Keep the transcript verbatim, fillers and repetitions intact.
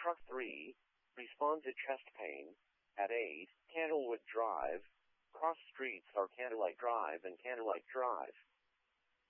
Truck three, respond to chest pain. At eight, Candlewood Drive. Cross streets are Candlelight Drive and Candlelight Drive.